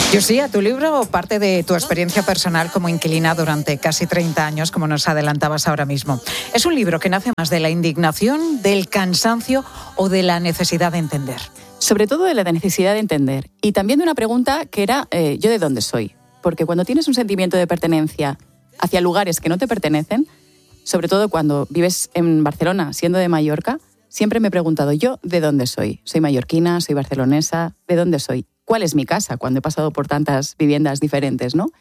Yusia, tu libro parte de tu experiencia personal como inquilina durante casi 30 años, como nos adelantabas ahora mismo. Es un libro que nace más de la indignación, del cansancio o de la necesidad de entender. Sobre todo de la necesidad de entender. Y también de una pregunta que era, ¿yo de dónde soy? Porque cuando tienes un sentimiento de pertenencia hacia lugares que no te pertenecen, sobre todo cuando vives en Barcelona, siendo de Mallorca, siempre me he preguntado, ¿yo de dónde soy? ¿Soy mallorquina? ¿Soy barcelonesa? ¿De dónde soy? ¿Cuál es mi casa? Cuando he pasado por tantas viviendas diferentes, ¿no?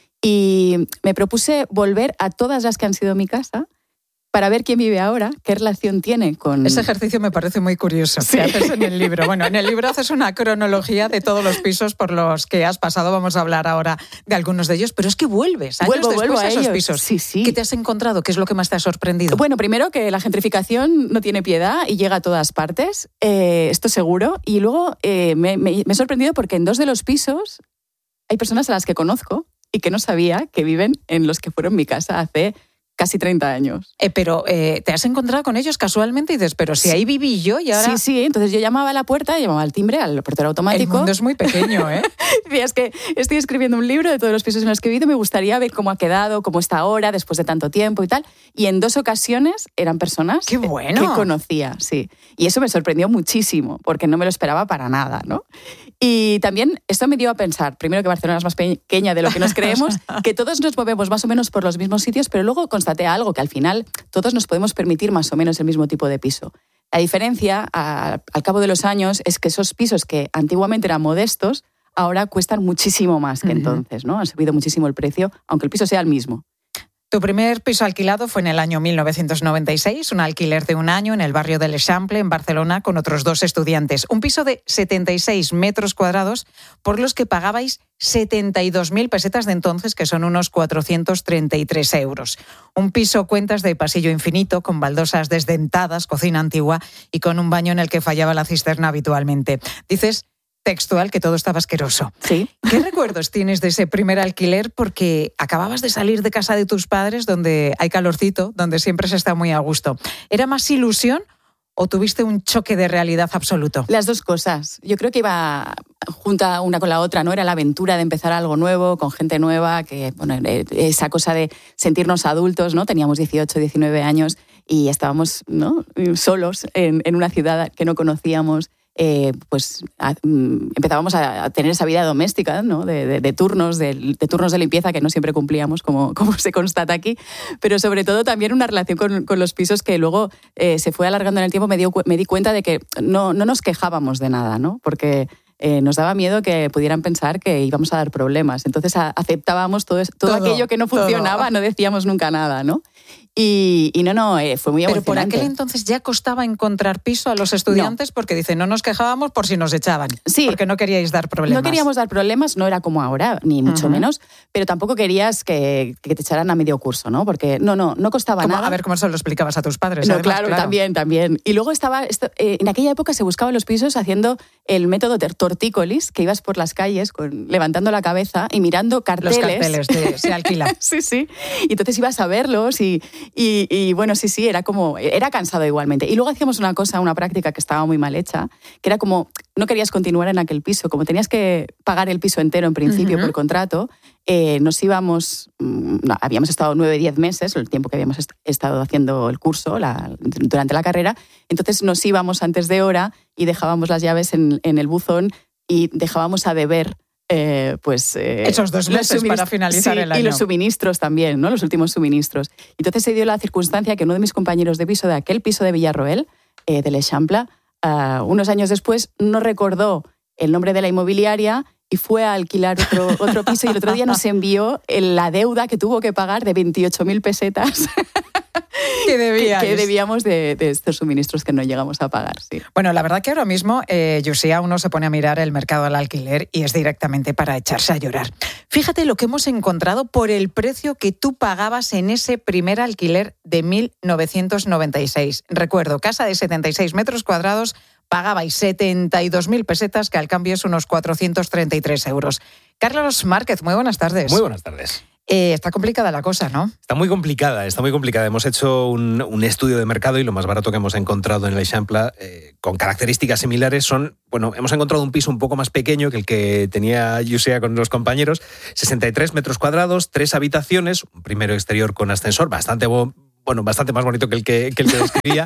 Y me propuse volver a todas las que han sido mi casa para ver quién vive ahora, qué relación tiene con... Ese ejercicio me parece muy curioso, sí, que haces en el libro. Bueno, en el libro haces una cronología de todos los pisos por los que has pasado. Vamos a hablar ahora de algunos de ellos, pero es que vuelves años después a esos pisos. Sí, sí. ¿Qué te has encontrado? ¿Qué es lo que más te ha sorprendido? Bueno, primero que la gentrificación no tiene piedad y llega a todas partes, esto seguro. Y luego me he sorprendido porque en 2 de los pisos hay personas a las que conozco y que no sabía que viven en los que fueron mi casa hace casi 30 años. Pero te has encontrado con ellos casualmente y dices, pero si ahí viví yo y ahora... Sí, entonces yo llamaba a la puerta, llamaba al timbre, al portero automático. El mundo es muy pequeño, ¿eh? Decía, es que estoy escribiendo un libro de todos los pisos en los que he vivido, me gustaría ver cómo ha quedado, cómo está ahora, después de tanto tiempo y tal. Y en 2 ocasiones eran personas ¡qué bueno! Que conocía, sí. Y eso me sorprendió muchísimo, porque no me lo esperaba para nada, ¿no? Y también esto me dio a pensar, primero que Barcelona es más pequeña de lo que nos creemos, que todos nos movemos más o menos por los mismos sitios, pero luego constaté algo, que al final todos nos podemos permitir más o menos el mismo tipo de piso. La diferencia, al cabo de los años, es que esos pisos que antiguamente eran modestos, ahora cuestan muchísimo más que entonces, ¿no? Ha subido muchísimo el precio, aunque el piso sea el mismo. Tu primer piso alquilado fue en el año 1996, un alquiler de 1 año en el barrio del Eixample, en Barcelona, con otros 2 estudiantes. Un piso de 76 metros cuadrados por los que pagabais 72.000 pesetas de entonces, que son unos 433 euros. Un piso cuentas de pasillo infinito, con baldosas desdentadas, cocina antigua y con un baño en el que fallaba la cisterna habitualmente. Dices textual que todo estaba asqueroso. Sí. ¿Qué recuerdos tienes de ese primer alquiler? Porque acababas de salir de casa de tus padres, donde hay calorcito, donde siempre se está muy a gusto. ¿Era más ilusión o tuviste un choque de realidad absoluto? Las 2 cosas. Yo creo que iba junta una con la otra, ¿no? Era la aventura de empezar algo nuevo, con gente nueva, que, bueno, esa cosa de sentirnos adultos, ¿no? Teníamos 18, 19 años y estábamos, ¿no?, solos en una ciudad que no conocíamos. Empezábamos a tener esa vida doméstica, ¿no? de turnos de limpieza que no siempre cumplíamos, como se constata aquí, pero sobre todo también una relación con los pisos que luego se fue alargando en el tiempo. Me di cuenta de que no nos quejábamos de nada, ¿no? Porque nos daba miedo que pudieran pensar que íbamos a dar problemas. Entonces aceptábamos todo aquello que no funcionaba, no decíamos nunca nada, ¿no? Y fue muy emocionante. Pero por aquel entonces ya costaba encontrar piso a los estudiantes, porque dicen, no nos quejábamos por si nos echaban. Sí. Porque no queríais dar problemas. No queríamos dar problemas, no era como ahora, ni mucho menos, pero tampoco querías que te echaran a medio curso, ¿no? Porque no costaba nada. A ver, ¿cómo se lo explicabas a tus padres? No, además, claro, también. Y luego en aquella época se buscaban los pisos haciendo el método tortícolis, que ibas por las calles levantando la cabeza y mirando carteles. Los carteles de se alquila. Sí. Y entonces ibas a verlos y bueno, sí, era cansado igualmente. Y luego hacíamos una práctica que estaba muy mal hecha, que era como, no querías continuar en aquel piso, como tenías que pagar el piso entero en principio por contrato, nos íbamos, habíamos estado 9, 10 meses, el tiempo que habíamos estado haciendo el curso durante la carrera, entonces nos íbamos antes de hora y dejábamos las llaves en el buzón y dejábamos a deber esos 2 meses para finalizar el año. Y los suministros también, ¿no? Los últimos suministros. Entonces se dio la circunstancia que uno de mis compañeros de piso, de aquel piso de Villarroel, del Eixample, unos años después no recordó el nombre de la inmobiliaria y fue a alquilar otro piso, y el otro día nos envió la deuda que tuvo que pagar de 28.000 pesetas. Que debíamos de estos suministros que no llegamos a pagar, sí. Bueno, la verdad que ahora mismo, Yusia, uno se pone a mirar el mercado del alquiler y es directamente para echarse a llorar. Fíjate lo que hemos encontrado por el precio que tú pagabas en ese primer alquiler de 1996. Recuerdo, casa de 76 metros cuadrados, pagabais 72.000 pesetas, que al cambio es unos 433 euros. Carlos Márquez, muy buenas tardes. Muy buenas tardes. Está complicada la cosa, ¿no? Está muy complicada. Hemos hecho un estudio de mercado y lo más barato que hemos encontrado en el Eixample, con características similares, hemos encontrado un piso un poco más pequeño que el que tenía Yusea con los compañeros, 63 metros cuadrados, 3 habitaciones, un primero exterior con ascensor, bastante más bonito que el que describía,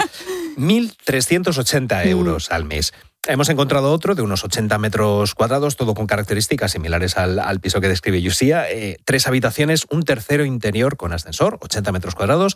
1.380 euros al mes. Hemos encontrado otro de unos 80 metros cuadrados, todo con características similares al piso que describe Yusea. 3 habitaciones, un tercero interior con ascensor, 80 metros cuadrados,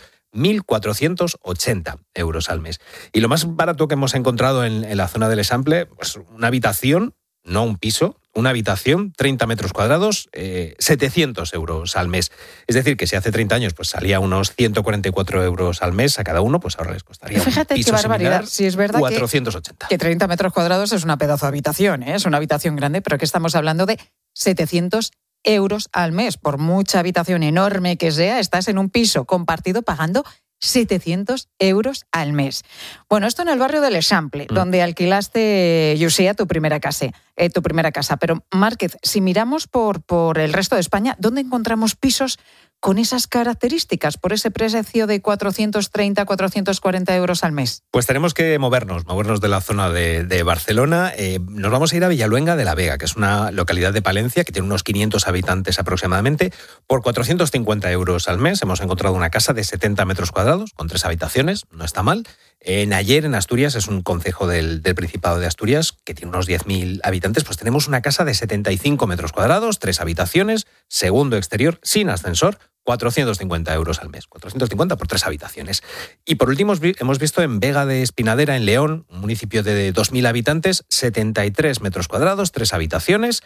1.480 euros al mes. Y lo más barato que hemos encontrado en la zona del Eixample, pues una habitación, no un piso, una habitación, 30 metros cuadrados, 700 euros al mes. Es decir, que si hace 30 años pues salía unos 144 euros al mes a cada uno, pues ahora les costaría Fíjate un piso qué barbaridad. similar, Si es verdad 480. que 30 metros cuadrados es una pedazo de habitación, ¿eh? Es una habitación grande, pero que estamos hablando de 700 euros al mes. Por mucha habitación enorme que sea, estás en un piso compartido pagando 700 euros al mes. Bueno, esto en el barrio del Eixample, donde alquilaste, Yusea, tu primera casa. Pero, Márquez, si miramos por el resto de España, ¿dónde encontramos pisos con esas características, por ese precio de 430, 440 euros al mes? Pues tenemos que movernos de la zona de Barcelona. Nos vamos a ir a Villaluenga de la Vega, que es una localidad de Palencia que tiene unos 500 habitantes aproximadamente. Por 450 euros al mes hemos encontrado una casa de 70 metros cuadrados, con 3 habitaciones, no está mal. Nayer, en Asturias, es un concejo del Principado de Asturias que tiene unos 10.000 habitantes. Pues tenemos una casa de 75 metros cuadrados, 3 habitaciones, segundo exterior, sin ascensor, 450 euros al mes. 450 por 3 habitaciones. Y por último hemos visto en Vega de Espinadera, en León, un municipio de 2.000 habitantes, 73 metros cuadrados, 3 habitaciones,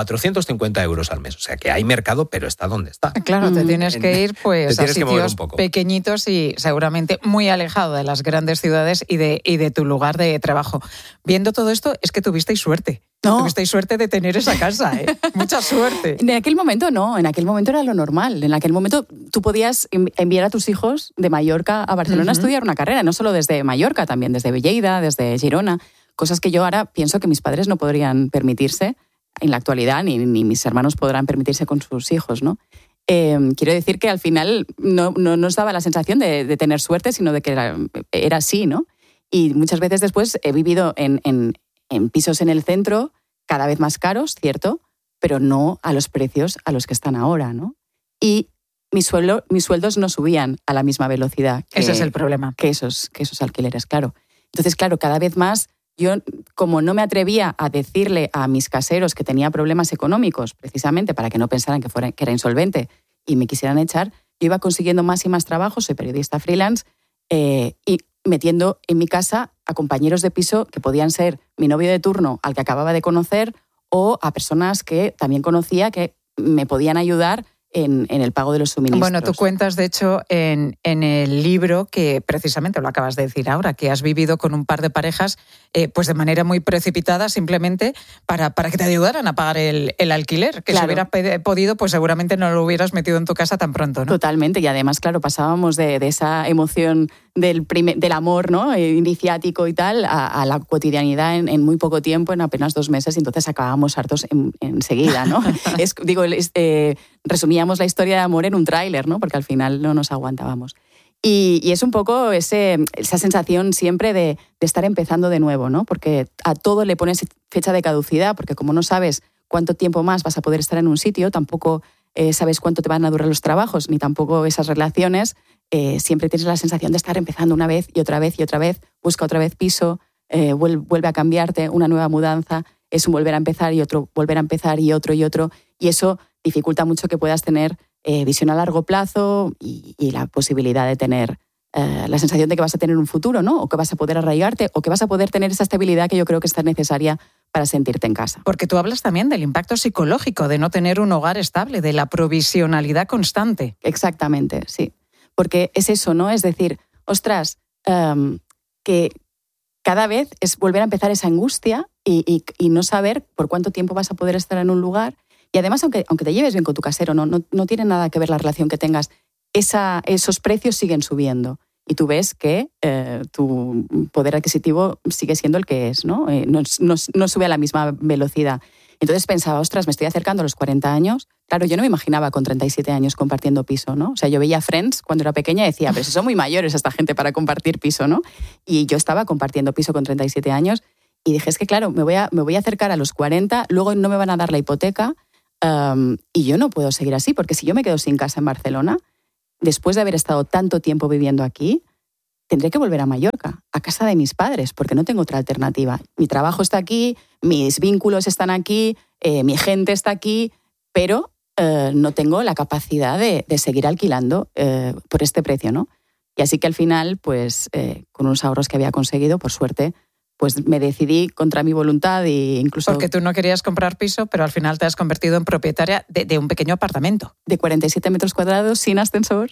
450 euros al mes. O sea que hay mercado, pero está donde está. Claro, te tienes que ir a sitios pequeñitos y seguramente muy alejado de las grandes ciudades y de tu lugar de trabajo. Viendo todo esto, es que tuvisteis suerte. No. Tuvisteis suerte de tener esa casa, ¿eh? Mucha suerte. En aquel momento no, en aquel momento era lo normal. En aquel momento tú podías enviar a tus hijos de Mallorca a Barcelona a estudiar una carrera, no solo desde Mallorca, también desde Lleida, desde Girona, cosas que yo ahora pienso que mis padres no podrían permitirse en la actualidad, ni mis hermanos podrán permitirse con sus hijos, ¿no? Quiero decir que al final no nos daba la sensación de tener suerte, sino de que era así, ¿no? Y muchas veces después he vivido en pisos en el centro, cada vez más caros, cierto, pero no a los precios a los que están ahora, ¿no? Y mis sueldos no subían a la misma velocidad. Ese es el problema. Que esos alquileres, claro. Entonces, claro, cada vez más yo, como no me atrevía a decirle a mis caseros que tenía problemas económicos, precisamente para que no pensaran que era insolvente y me quisieran echar, yo iba consiguiendo más y más trabajo, soy periodista freelance, y metiendo en mi casa a compañeros de piso que podían ser mi novio de turno al que acababa de conocer o a personas que también conocía que me podían ayudar en el pago de los suministros. Bueno, tú cuentas, de hecho, en el libro, que precisamente lo acabas de decir ahora, que has vivido con un par de parejas pues de manera muy precipitada, simplemente para que te ayudaran a pagar el alquiler, que claro, si hubieras podido, pues seguramente no lo hubieras metido en tu casa tan pronto, ¿no? Totalmente, y además, claro, pasábamos de esa emoción del amor, ¿no?, iniciático y tal, a la cotidianidad en muy poco tiempo, en apenas 2 meses, y entonces acabábamos hartos enseguida, ¿no? Resumíamos la historia de amor en un tráiler, ¿no?, porque al final no nos aguantábamos. Y es un poco esa sensación siempre de estar empezando de nuevo, ¿no? Porque a todo le pones fecha de caducidad, porque como no sabes cuánto tiempo más vas a poder estar en un sitio, tampoco sabes cuánto te van a durar los trabajos, ni tampoco esas relaciones, siempre tienes la sensación de estar empezando una vez y otra vez y otra vez, busca otra vez piso, vuelve a cambiarte, una nueva mudanza, es un volver a empezar y otro, volver a empezar y otro, y eso dificulta mucho que puedas tener visión a largo plazo y la posibilidad de tener la sensación de que vas a tener un futuro, ¿no? O que vas a poder arraigarte, o que vas a poder tener esa estabilidad que yo creo que está necesaria para sentirte en casa. Porque tú hablas también del impacto psicológico de no tener un hogar estable, de la provisionalidad constante. Exactamente, sí. Porque es eso, ¿no? Es decir, ostras, que cada vez es volver a empezar esa angustia y no saber por cuánto tiempo vas a poder estar en un lugar. Y además, aunque te lleves bien con tu casero, no tiene nada que ver la relación que tengas, esos precios siguen subiendo. Y tú ves que tu poder adquisitivo sigue siendo el que es, ¿no? No sube a la misma velocidad. Entonces pensaba, ostras, me estoy acercando a los 40 años. Claro, yo no me imaginaba con 37 años compartiendo piso, ¿no? O sea, yo veía Friends cuando era pequeña y decía, pero si son muy mayores esta gente para compartir piso, ¿no? Y yo estaba compartiendo piso con 37 años y dije, es que claro, me voy a acercar a los 40, luego no me van a dar la hipoteca y yo no puedo seguir así, porque si yo me quedo sin casa en Barcelona, después de haber estado tanto tiempo viviendo aquí, tendré que volver a Mallorca, a casa de mis padres, porque no tengo otra alternativa. Mi trabajo está aquí, mis vínculos están aquí, mi gente está aquí, pero no tengo la capacidad de seguir alquilando por este precio, ¿no? Y así que al final, pues con unos ahorros que había conseguido, por suerte, pues me decidí contra mi voluntad e incluso... Porque tú no querías comprar piso, pero al final te has convertido en propietaria de un pequeño apartamento. De 47 metros cuadrados, sin ascensor.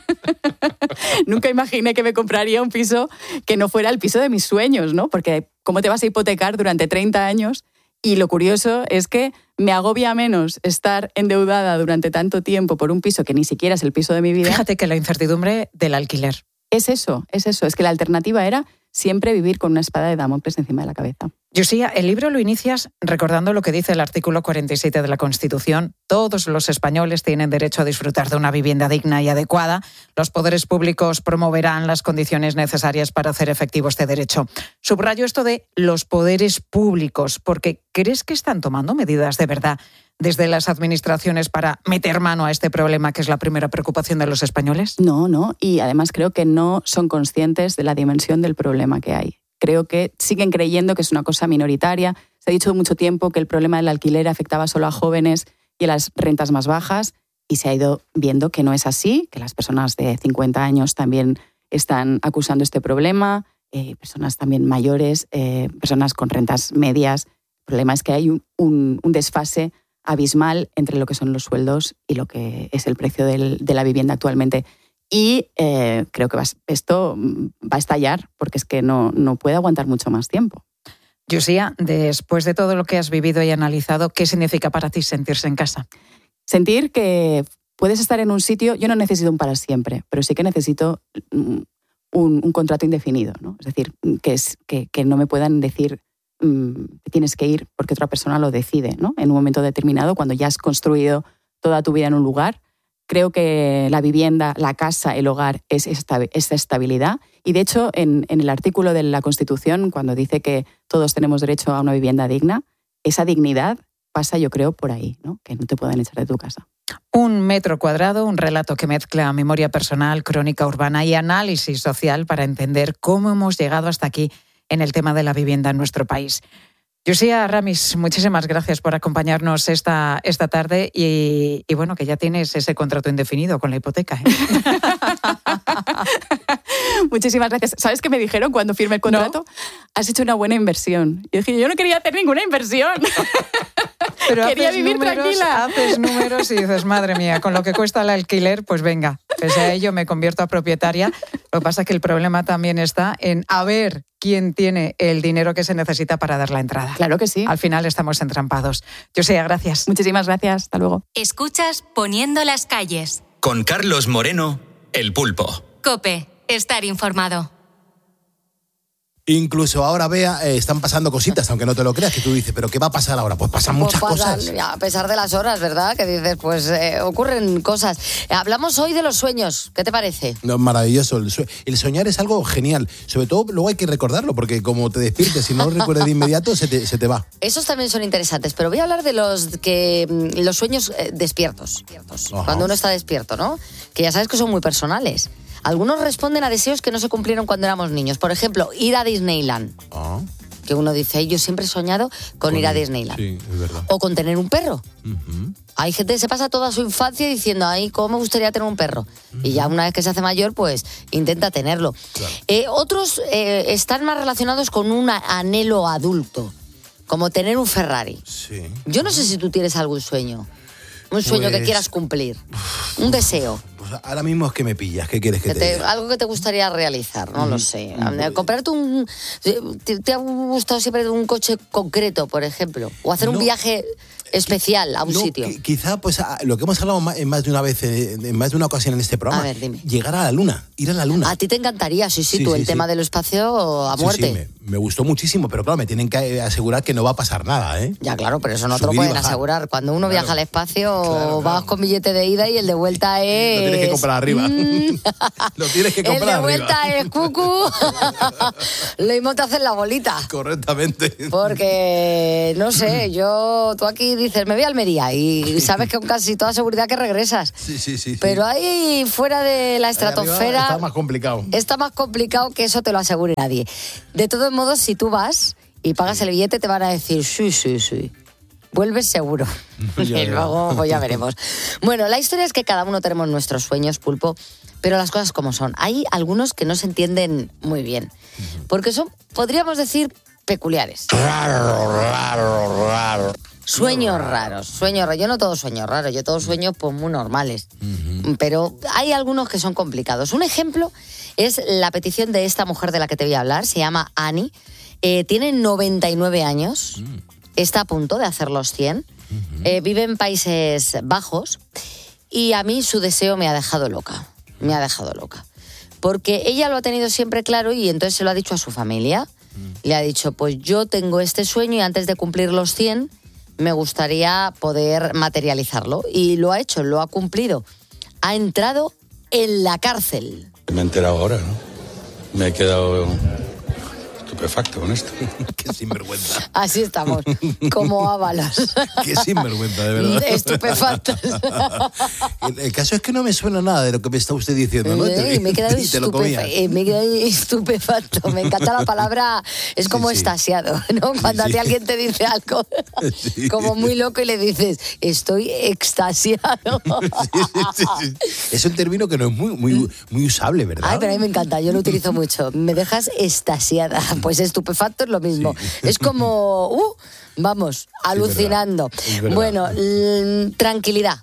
Nunca imaginé que me compraría un piso que no fuera el piso de mis sueños, ¿no? Porque ¿cómo te vas a hipotecar durante 30 años? Y lo curioso es que me agobia menos estar endeudada durante tanto tiempo por un piso que ni siquiera es el piso de mi vida. Fíjate que la incertidumbre del alquiler. Es eso. Es que la alternativa era siempre vivir con una espada de Damocles encima de la cabeza. Josía, el libro lo inicias recordando lo que dice el artículo 47 de la Constitución. Todos los españoles tienen derecho a disfrutar de una vivienda digna y adecuada. Los poderes públicos promoverán las condiciones necesarias para hacer efectivo este derecho. Subrayo esto de los poderes públicos, porque ¿crees que están tomando medidas de verdad desde las administraciones para meter mano a este problema que es la primera preocupación de los españoles? No. Y además creo que no son conscientes de la dimensión del problema que hay. Creo que siguen creyendo que es una cosa minoritaria. Se ha dicho mucho tiempo que el problema del alquiler afectaba solo a jóvenes y a las rentas más bajas y se ha ido viendo que no es así, que las personas de 50 años también están acusando este problema, personas también mayores, personas con rentas medias. El problema es que hay un desfase abismal entre lo que son los sueldos y lo que es el precio de la vivienda actualmente. Y creo que esto va a estallar porque es que no puede aguantar mucho más tiempo. Josía, después de todo lo que has vivido y analizado, ¿qué significa para ti sentirse en casa? Sentir que puedes estar en un sitio, yo no necesito un para siempre, pero sí que necesito un contrato indefinido, ¿no? Es decir, que no me puedan decir que tienes que ir porque otra persona lo decide, ¿no? En un momento determinado, cuando ya has construido toda tu vida en un lugar. Creo que la vivienda, la casa, el hogar es esta estabilidad. Y de hecho, en el artículo de la Constitución, cuando dice que todos tenemos derecho a una vivienda digna, esa dignidad pasa, yo creo, por ahí, ¿no? Que no te puedan echar de tu casa. 1 metro cuadrado, un relato que mezcla memoria personal, crónica urbana y análisis social para entender cómo hemos llegado hasta aquí en el tema de la vivienda en nuestro país. Josía Ramis, muchísimas gracias por acompañarnos esta tarde y bueno, que ya tienes ese contrato indefinido con la hipoteca, ¿eh? Muchísimas gracias. ¿Sabes qué me dijeron cuando firmé el contrato? ¿No? Has hecho una buena inversión. Y dije, yo no quería hacer ninguna inversión. Pero quería vivir tranquila. Haces números y dices, madre mía, con lo que cuesta el alquiler, pues venga, pese a ello me convierto a propietaria. Lo que pasa es que el problema también está en a ver quién tiene el dinero que se necesita para dar la entrada. Claro que sí. Al final estamos entrampados. Josía, gracias. Muchísimas gracias. Hasta luego. Escuchas Poniendo las calles. Con Carlos Moreno, El Pulpo. COPE. Estar informado. Incluso ahora, Bea, están pasando cositas, aunque no te lo creas, que tú dices, ¿pero qué va a pasar ahora? Pues pasan muchas cosas. A pesar de las horas, ¿verdad? Que dices, pues ocurren cosas. Hablamos hoy de los sueños. ¿Qué te parece? No, maravilloso. El soñar es algo genial. Sobre todo, luego hay que recordarlo, porque como te despiertes y no lo recuerdas de inmediato, se te va. Esos también son interesantes, pero voy a hablar de los sueños despiertos. Ajá. Cuando uno está despierto, ¿no? Que ya sabes que son muy personales. Algunos responden a deseos que no se cumplieron cuando éramos niños. Por ejemplo, ir a Disneyland. Ah. Que uno dice, yo siempre he soñado con ir a Disneyland. Sí, es verdad. O con tener un perro. Uh-huh. Hay gente que se pasa toda su infancia diciendo, ay, cómo me gustaría tener un perro. Uh-huh. Y ya una vez que se hace mayor, pues intenta tenerlo. Claro. Otros están más relacionados con un anhelo adulto, como tener un Ferrari. Sí. Yo no sé si tú tienes algún sueño. Un sueño que quieras cumplir. Un deseo. Pues ahora mismo es que me pillas. ¿Qué quieres que te diga? Algo que te gustaría realizar, no lo sé. Comprarte ¿Te ha gustado siempre un coche concreto, por ejemplo? O hacer un viaje especial a un sitio. Quizá, pues, lo que hemos hablado en más de una vez, en más de una ocasión en este programa. A ver, dime. Llegar a la luna, ir a la luna. A ti te encantaría, sí, tú, el tema del espacio a muerte. Sí, me gustó muchísimo, pero claro, me tienen que asegurar que no va a pasar nada, ¿eh? Ya, claro, pero eso no te lo pueden asegurar. Cuando uno viaja al espacio, vas con billete de ida y el de vuelta es... Lo tienes que comprar arriba. Lo tienes que comprar arriba. El de vuelta es cucu. Lo mismo te hacen la bolita. Correctamente. Porque, no sé, tú aquí dices, me voy a Almería y sabes que con casi toda seguridad que regresas. Sí. Pero ahí fuera de la estratosfera... Está más complicado. Está más complicado que eso te lo asegure nadie. De todos modos, si tú vas y pagas el billete, te van a decir, sí. Vuelves seguro. Y luego, pues ya veremos. Bueno, la historia es que cada uno tenemos nuestros sueños, Pulpo, pero las cosas como son. Hay algunos que no se entienden muy bien, porque son, podríamos decir, peculiares. Raro. Sueños raros. Yo no todo sueño raro, yo todos sueños pues muy normales. Pero hay algunos que son complicados. Un ejemplo es la petición de esta mujer de la que te voy a hablar, se llama Annie, tiene 99 años, está a punto de hacer los 100, vive en Países Bajos y a mí su deseo me ha dejado loca, porque ella lo ha tenido siempre claro y entonces se lo ha dicho a su familia, le ha dicho, pues yo tengo este sueño y antes de cumplir los 100 me gustaría poder materializarlo y lo ha hecho, lo ha cumplido, ha entrado en la cárcel. Me he enterado ahora, ¿no? Me he quedado estupefacto con esto. Qué sinvergüenza. Así estamos, como ábalos. Qué sinvergüenza, de verdad. Estupefactos. El caso es que no me suena nada de lo que me está usted diciendo, ¿no? Me he quedado estupefacto. Me encanta la palabra, es como extasiado, ¿no? Cuando a ti alguien te dice algo como muy loco y le dices, estoy extasiado. Sí. Es un término que no es muy usable, ¿verdad? Ay, pero a mí me encanta, yo lo utilizo mucho. Me dejas extasiada. Pues estupefacto es lo mismo. Sí. Es como, vamos, alucinando. Es verdad. Bueno, tranquilidad,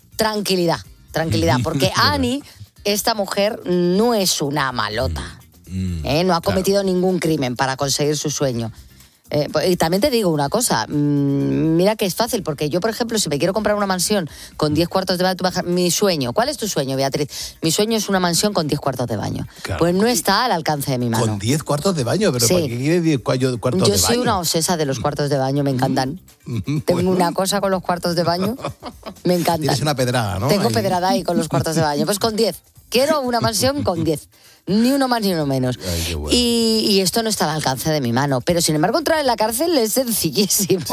porque Annie, esta mujer, no es una malota. No ha cometido ningún crimen para conseguir su sueño. Y también te digo una cosa, mira que es fácil, porque yo, por ejemplo, si me quiero comprar una mansión con 10 cuartos de baño, mi sueño, ¿cuál es tu sueño, Beatriz? Mi sueño es una mansión con 10 cuartos de baño. Claro. Pues no está al alcance de mi mano. ¿Con 10 cuartos de baño? ¿Pero sí. ¿Para qué quiere 10 cuartos de baño? Yo soy una obsesa de los cuartos de baño, me encantan. Tengo una cosa con los cuartos de baño, me encantan. Tienes una pedrada, ¿no? Tengo pedrada ahí con los cuartos de baño, pues con 10. Quiero una mansión con 10. Ni uno más ni uno menos. Ay, qué bueno. Y esto no está al alcance de mi mano. Pero sin embargo, entrar en la cárcel es sencillísimo.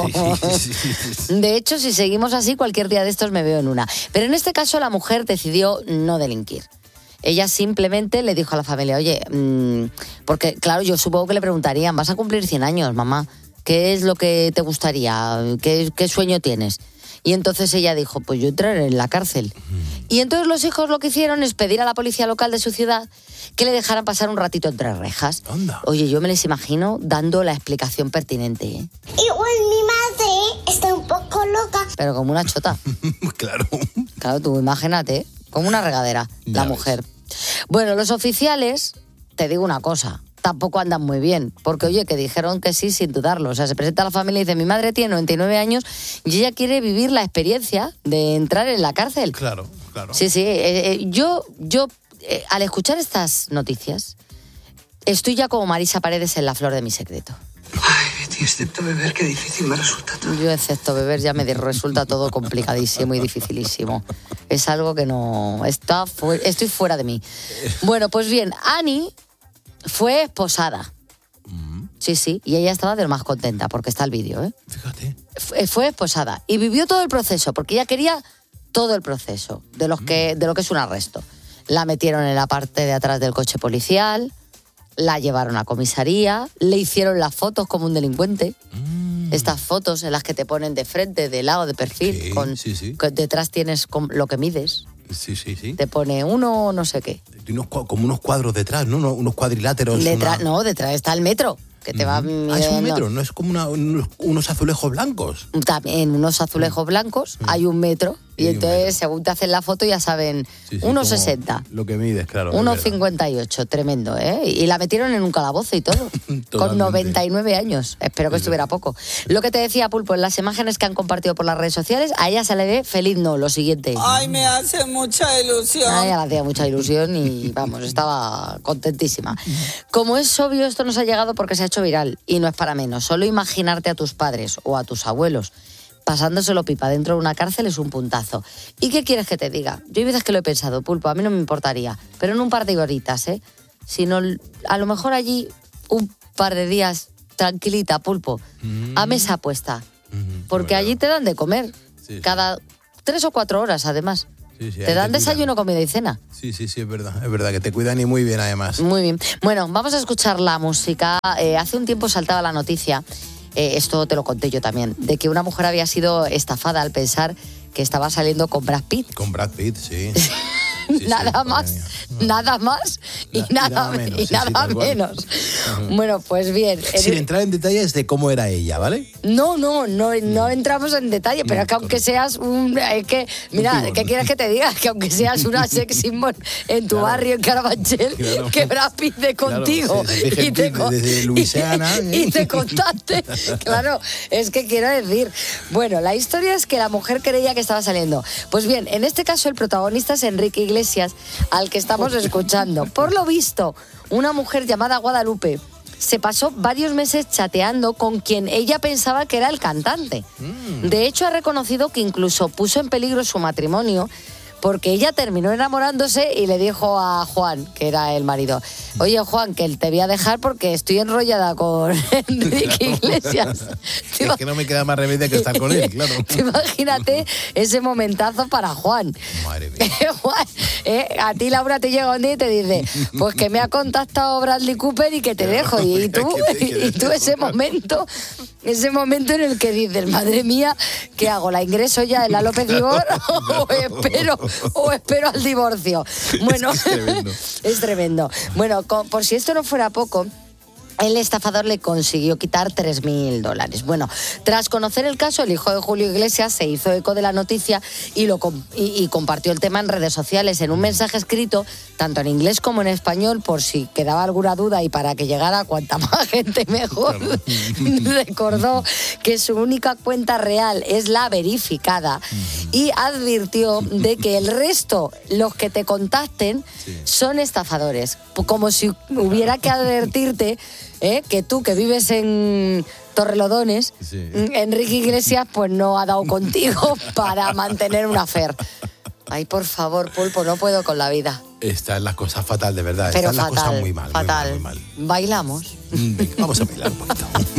Sí. De hecho, si seguimos así, cualquier día de estos me veo en una. Pero en este caso, la mujer decidió no delinquir. Ella simplemente le dijo a la familia, oye, porque claro, yo supongo que le preguntarían, vas a cumplir 100 años, mamá, ¿qué es lo que te gustaría? ¿Qué sueño tienes? Y entonces ella dijo, pues yo entraré en la cárcel. Y entonces los hijos lo que hicieron es pedir a la policía local de su ciudad que le dejaran pasar un ratito entre rejas. Anda. Oye, yo me les imagino dando la explicación pertinente, ¿eh? Igual mi madre está un poco loca. Pero como una chota. Claro. Claro, tú imagínate, como una regadera, la mujer. Bueno, los oficiales, te digo una cosa, tampoco andan muy bien, porque oye, que dijeron que sí sin dudarlo. O sea, se presenta a la familia y dice, mi madre tiene 99 años y ella quiere vivir la experiencia de entrar en la cárcel. Claro. Sí, yo al escuchar estas noticias, estoy ya como Marisa Paredes en La flor de mi secreto. Ay, Betty, excepto beber, qué difícil me resulta todo. Yo excepto beber ya me resulta todo complicadísimo y dificilísimo. Es algo que no... estoy fuera de mí. Bueno, pues bien, Annie fue esposada. Sí, y ella estaba de lo más contenta, porque está el vídeo, ¿eh? Fíjate. Fue esposada y vivió todo el proceso, porque ella quería todo el proceso de lo que es un arresto. La metieron en la parte de atrás del coche policial, la llevaron a comisaría, le hicieron las fotos como un delincuente. Estas fotos en las que te ponen de frente, de lado, de perfil, sí. Detrás tienes lo que mides. Sí. Te pone uno no sé qué. Como unos cuadros detrás, ¿no? Unos cuadriláteros. No, detrás está el metro, que te va midiendo. Es un metro, no es como unos azulejos blancos. También unos azulejos blancos, hay un metro Y entonces, según te hacen la foto, ya saben, 1,60. Lo que mides, claro. 1,58, tremendo, ¿eh? Y la metieron en un calabozo y todo. Con 99 años. Espero que estuviera poco. Lo que te decía, Pulpo, en las imágenes que han compartido por las redes sociales, a ella se le ve feliz, no, lo siguiente. Ay, me hace mucha ilusión. A ella le hacía mucha ilusión y, vamos, estaba contentísima. Como es obvio, esto nos ha llegado porque se ha hecho viral y no es para menos. Solo imaginarte a tus padres o a tus abuelos pasándoselo pipa dentro de una cárcel es un puntazo. ¿Y qué quieres que te diga? Yo hay veces que lo he pensado, Pulpo, a mí no me importaría, pero en un par de horitas, ¿eh? Sino a lo mejor allí un par de días tranquilita, Pulpo, a mesa puesta, porque allí te dan de comer, cada 3 o 4 horas además. Te dan desayuno, comida y cena. Sí, es verdad, que te cuidan y muy bien además. Muy bien. Bueno, vamos a escuchar la música. Hace un tiempo saltaba la noticia, esto te lo conté yo también, de que una mujer había sido estafada al pensar que estaba saliendo con Brad Pitt. Con Brad Pitt, sí. Nada más y nada menos. Bueno, pues bien. Sin entrar en detalles de cómo era ella, ¿vale? No entramos en detalle, pero es que aunque seas mira, ¿qué quieres que te diga? Que aunque seas una sex symbol en tu barrio, en Carabanchel, que Brad Pitt de contigo desde Luisiana, y te contacte. Claro, es que quiero decir, bueno, la historia es que la mujer creía que estaba saliendo. Pues bien, en este caso el protagonista es Enrique Iglesias, al que estamos escuchando. Por lo visto, una mujer llamada Guadalupe se pasó varios meses chateando con quien ella pensaba que era el cantante. De hecho, ha reconocido que incluso puso en peligro su matrimonio porque ella terminó enamorándose y le dijo a Juan, que era el marido, oye Juan, que te voy a dejar porque estoy enrollada con Enrique Iglesias. Es que no me queda más remedio que estar con él, claro. Imagínate ese momentazo para Juan. Madre mía. Juan, a ti Laura te llega un día y te dice, pues que me ha contactado Bradley Cooper y que te dejo. Y tú ese momento en el que dices, madre mía, ¿qué hago? ¿La ingreso ya en la López Ibor o espero al divorcio? Bueno, es tremendo. Bueno, por si esto no fuera poco, el estafador le consiguió quitar $3.000. Bueno, tras conocer el caso, el hijo de Julio Iglesias se hizo eco de la noticia y compartió el tema en redes sociales. En un mensaje escrito, tanto en inglés como en español, por si quedaba alguna duda y para que llegara cuanta más gente mejor, recordó que su única cuenta real es la verificada y advirtió de que el resto, los que te contacten, son estafadores. Como si hubiera que advertirte que tú, que vives en Torrelodones, Enrique Iglesias pues no ha dado contigo para mantener una affair. Ay, por favor, Pulpo, no puedo con la vida. Esta es la cosa fatal, de verdad. Pero Esta es fatal, la cosa muy mal. fatal. Muy mal. ¿Bailamos? Venga, vamos a bailar un poquito.